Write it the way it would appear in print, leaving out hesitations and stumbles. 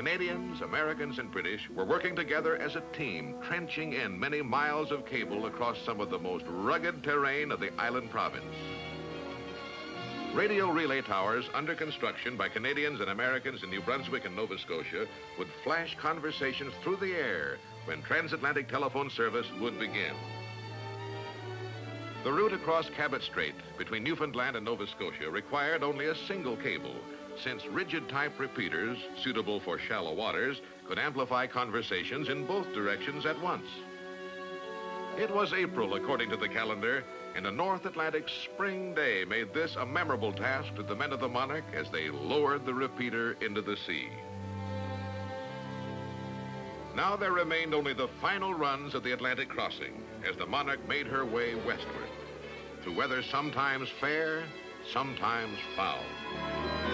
Canadians, Americans, and British were working together as a team, trenching in many miles of cable across some of the most rugged terrain of the island province. Radio relay towers under construction by Canadians and Americans in New Brunswick and Nova Scotia would flash conversations through the air when transatlantic telephone service would begin. The route across Cabot Strait between Newfoundland and Nova Scotia required only a single cable, since rigid type repeaters, suitable for shallow waters, could amplify conversations in both directions at once. It was April, according to the calendar, and a North Atlantic spring day made this a memorable task to the men of the Monarch as they lowered the repeater into the sea. Now there remained only the final runs of the Atlantic crossing as the Monarch made her way westward, through weather sometimes fair, sometimes foul.